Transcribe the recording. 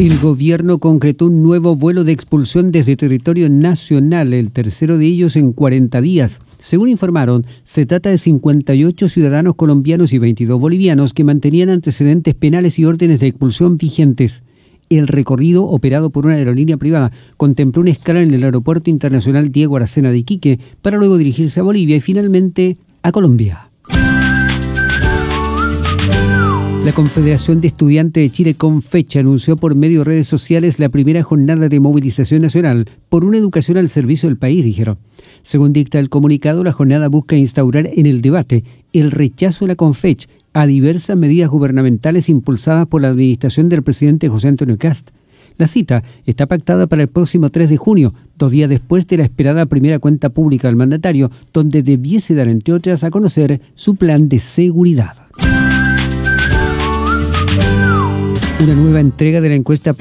El gobierno concretó un nuevo vuelo de expulsión desde territorio nacional, el tercero de ellos en 40 días. Según informaron, se trata de 58 ciudadanos colombianos y 22 bolivianos que mantenían antecedentes penales y órdenes de expulsión vigentes. El recorrido, operado por una aerolínea privada, contempló una escala en el Aeropuerto Internacional Diego Aracena de Iquique para luego dirigirse a Bolivia y finalmente a Colombia. La Confederación de Estudiantes de Chile, Confecha, anunció por medio de redes sociales la primera jornada de movilización nacional por una educación al servicio del país, dijeron. Según dicta el comunicado, la jornada busca instaurar en el debate el rechazo de la Confech a diversas medidas gubernamentales impulsadas por la administración del presidente José Antonio Kast. La cita está pactada para el próximo 3 de junio, 2 días después de la esperada primera cuenta pública del mandatario, donde debiese dar, entre otras, a conocer su plan de seguridad. Una nueva entrega de la encuesta